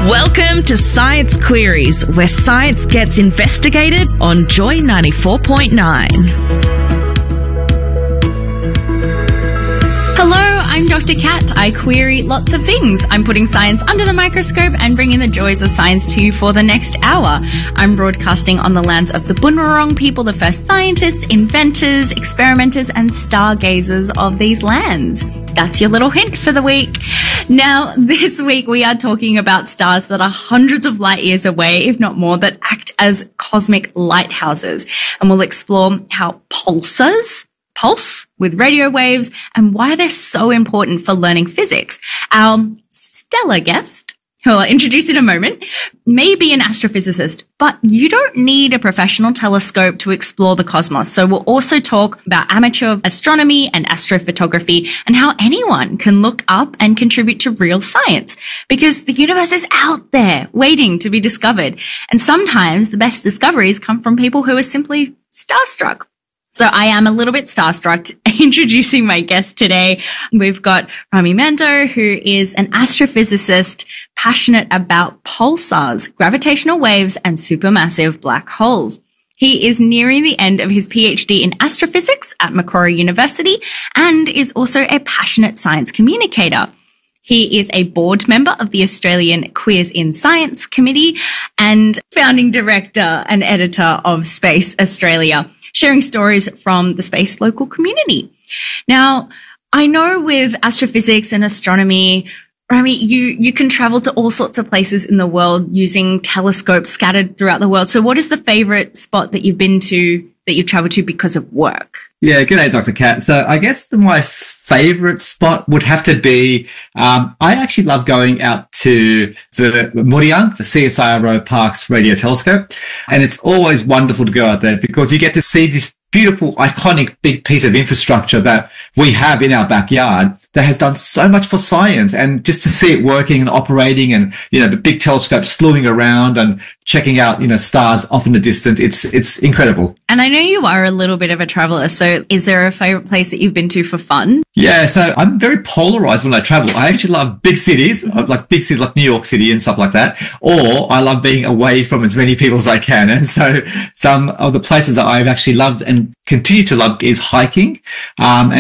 Welcome to Science Queries, where science gets investigated on Joy 94.9. Hello, I'm Dr. Kat. I query lots of things. I'm putting science under the microscope and bringing the joys of science to you for the next hour. I'm broadcasting on the lands of the Bunurong people, the first scientists, inventors, experimenters, and stargazers of these lands. That's your little hint for the week. Now, this week we are talking about stars that are hundreds of light years away, if not more, that act as cosmic lighthouses. And we'll explore how pulsars pulse with radio waves and why they're so important for learning physics. Our stellar guest, who I'll introduce in a moment, may be an astrophysicist, but you don't need a professional telescope to explore the cosmos. So we'll also talk about amateur astronomy and astrophotography and how anyone can look up and contribute to real science, because the universe is out there waiting to be discovered. And sometimes the best discoveries come from people who are simply starstruck. So I am a little bit starstruck introducing my guest today. We've got Rami Mando, who is an astrophysicist passionate about pulsars, gravitational waves, and supermassive black holes. He is nearing the end of his PhD in astrophysics at Macquarie University and is also a passionate science communicator. He is a board member of the Australian Queers in Science Committee and founding director and editor of Space Australia, sharing stories from the space local community. Now, I know with astrophysics and astronomy, Rami, you can travel to all sorts of places in the world using telescopes scattered throughout the world. So what is the favorite spot that you've been to, that you've traveled to because of work? Yeah, good day, Dr. Kat. So I guess my favorite spot would have to be, I actually love going out to the Muriang, the CSIRO Parkes Radio Telescope. And it's always wonderful to go out there because you get to see this beautiful, iconic, big piece of infrastructure that we have in our backyard that has done so much for science. And just to see it working and operating and, the big telescope slewing around and checking out, stars off in the distance, it's incredible. And I know you are a little bit of a traveler. So is there a favorite place that you've been to for fun? Yeah, so I'm very polarized when I travel. I actually love big cities, like big cities like New York City and stuff like that. Or I love being away from as many people as I can. And so some of the places that I've actually loved and continue to love is hiking. I've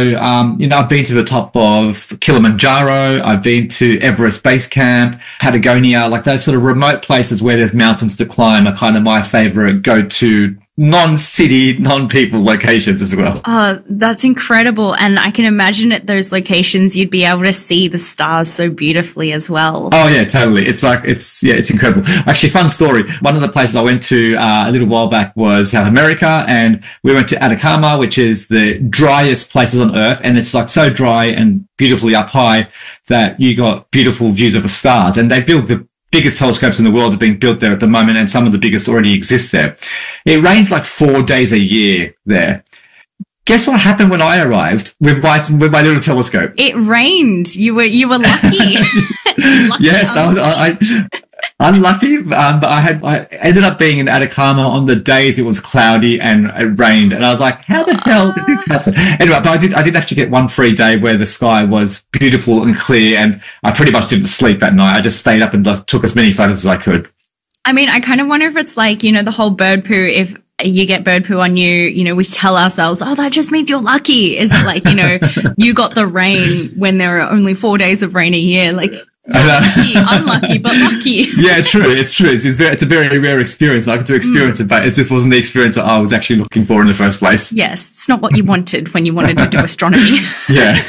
been to the top of Kilimanjaro. I've been to Everest Base Camp, Patagonia, like those sort of remote places where there's mountains to climb are kind of my favorite go-to non-city, non-people locations as well. Oh, that's incredible. And I can imagine at those locations, you'd be able to see the stars so beautifully as well. Oh yeah, totally. It's incredible. Actually, fun story. One of the places I went to a little while back was South America, and we went to Atacama, which is the driest places on earth. And it's like so dry and beautifully up high that you got beautiful views of the stars. And they built the biggest telescopes in the world are being built there at the moment, and some of the biggest already exist there. It rains like 4 days a year there. Guess what happened when I arrived with my little telescope? It rained. You were lucky. Yes, I unlucky, but I ended up being in Atacama on the days it was cloudy and it rained, and I was like, how the hell did this happen? Anyway, but I did actually get one free day where the sky was beautiful and clear, and I pretty much didn't sleep that night. I just stayed up and took as many photos as I could. I mean, I kind of wonder if it's like, the whole bird poo, if you get bird poo on you, we tell ourselves, oh, that just means you're lucky. Is it like, you got the rain when there are only 4 days of rain a year? Like, lucky, unlucky, but lucky. Yeah, true. It's true. It's a very rare experience. I get to experience it, but it just wasn't the experience that I was actually looking for in the first place. Yes. It's not what you wanted when you wanted to do astronomy. Yeah.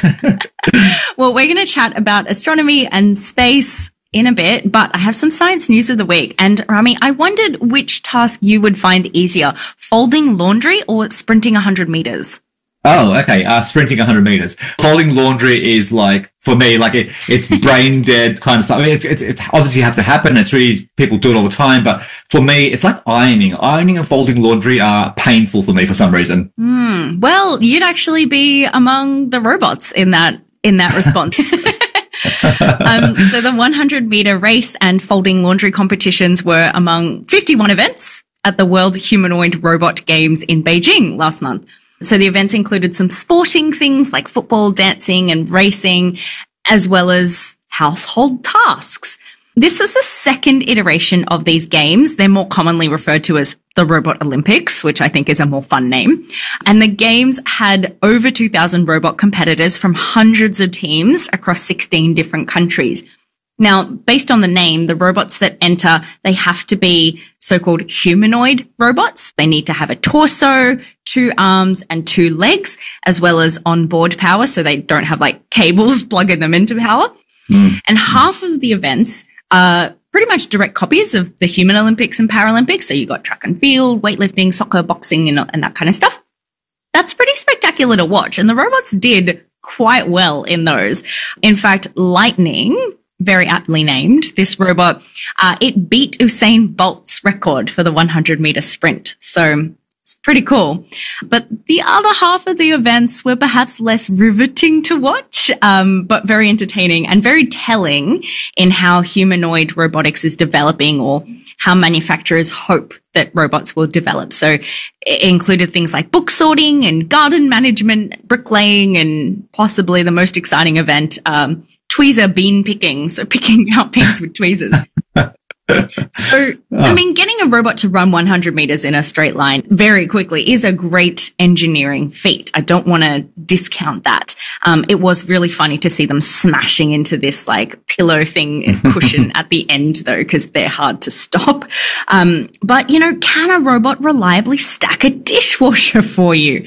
Well, we're going to chat about astronomy and space in a bit, but I have some science news of the week. And Rami, I wondered which task you would find easier, folding laundry or sprinting 100 meters? Oh, okay. Sprinting 100 meters. Folding laundry is like, for me, like it's brain dead kind of stuff. I mean, it's obviously have to happen. It's really, people do it all the time. But for me, it's like ironing. Ironing and folding laundry are painful for me for some reason. Well, you'd actually be among the robots in that response. So the 100-meter race and folding laundry competitions were among 51 events at the World Humanoid Robot Games in Beijing last month. So the events included some sporting things like football, dancing and racing, as well as household tasks. This was the second iteration of these games. They're more commonly referred to as the Robot Olympics, which I think is a more fun name. And the games had over 2,000 robot competitors from hundreds of teams across 16 different countries. Now, based on the name, the robots that enter, they have to be so-called humanoid robots. They need to have a torso, 2 arms and 2 legs, as well as onboard power, so they don't have like cables plugging them into power. And half of the events are pretty much direct copies of the human Olympics and Paralympics. So you got track and field, weightlifting, soccer, boxing, and that kind of stuff. That's pretty spectacular to watch. And the robots did quite well in those. In fact, Lightning, very aptly named, this robot, it beat Usain Bolt's record for the 100-meter sprint. So it's pretty cool. But the other half of the events were perhaps less riveting to watch, but very entertaining and very telling in how humanoid robotics is developing, or how manufacturers hope that robots will develop. So it included things like book sorting and garden management, bricklaying, and possibly the most exciting event, tweezer bean picking. So picking out beans with tweezers. So, I mean, getting a robot to run 100 meters in a straight line very quickly is a great engineering feat. I don't want to discount that. It was really funny to see them smashing into this like pillow thing cushion at the end though, because they're hard to stop. But, you know, can a robot reliably stack a dishwasher for you?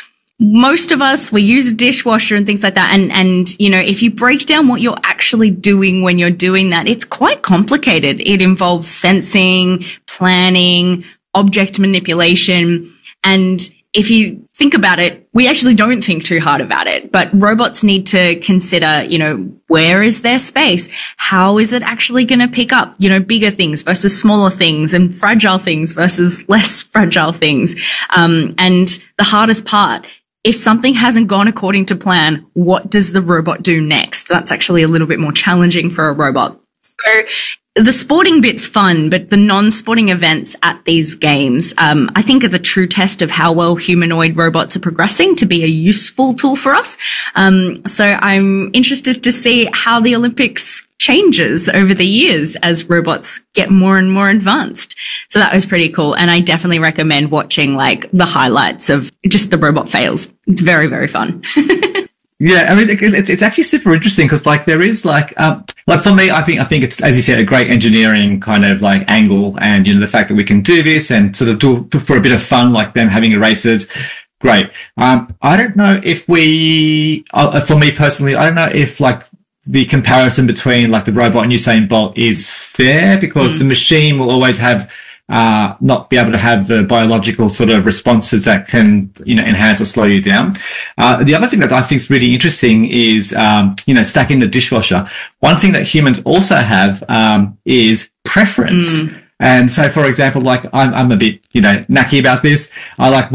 Most of us, we use a dishwasher and things like that. And, you know, if you break down what you're actually doing when you're doing that, it's quite complicated. It involves sensing, planning, object manipulation. And if you think about it, we actually don't think too hard about it, but robots need to consider, you know, where is their space? How is it actually going to pick up, you know, bigger things versus smaller things, and fragile things versus less fragile things. And the hardest part, if something hasn't gone according to plan, what does the robot do next? That's actually a little bit more challenging for a robot. So the sporting bit's fun, but the non-sporting events at these games, I think are the true test of how well humanoid robots are progressing to be a useful tool for us. So I'm interested to see how the Olympics changes over the years as robots get more and more advanced. So that was pretty cool. And I definitely recommend watching like the highlights of just the robot fails. It's very, very fun. Yeah, I mean, it's actually super interesting because like there is like for me, I think it's, as you said, a great engineering kind of like angle, and you know the fact that we can do this and sort of do for a bit of fun, like them having races. Great. I don't know if for me personally, I don't know if like the comparison between like the robot and Usain Bolt is fair, because the machine will always have not be able to have the biological sort of responses that can, you know, enhance or slow you down. The other thing that I think is really interesting is, you know, stacking the dishwasher. One thing that humans also have, is preference. And so, for example, like I'm a bit, you know, knacky about this. I like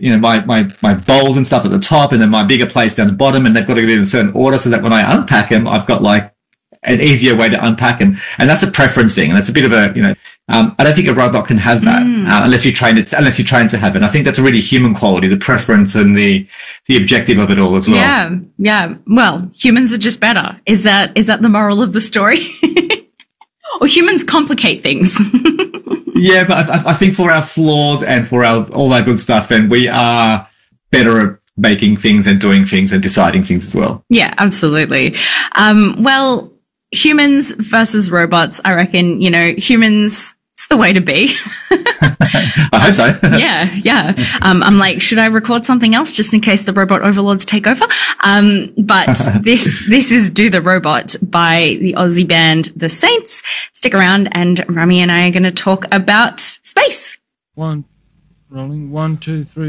my bowls and stuff at the top, and then my bigger plates down the bottom, and they've got to be in a certain order so that when I unpack them, I've got like an easier way to unpack them. And that's a preference thing. And that's a bit of a, you know, I don't think a robot can have that unless you train to have it. I think that's a really human quality, the preference and the objective of it all as well. Yeah. Well, humans are just better. Is that the moral of the story? Or humans complicate things? Yeah, but I think for our flaws and for all our good stuff, and we are better at making things and doing things and deciding things as well. Yeah, absolutely. Well, humans versus robots, I reckon, you know, humans, it's the way to be. I hope so. Yeah. I'm like, should I record something else just in case the robot overlords take over? But this is Do the Robot by the Aussie band The Saints. Stick around, and Rami and I are going to talk about space. Rolling, 1, 2, 3.